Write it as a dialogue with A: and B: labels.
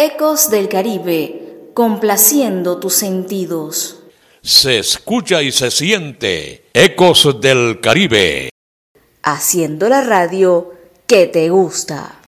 A: Ecos del Caribe, complaciendo tus sentidos.
B: Se escucha y se siente Ecos del Caribe.
A: Haciendo la radio que te gusta.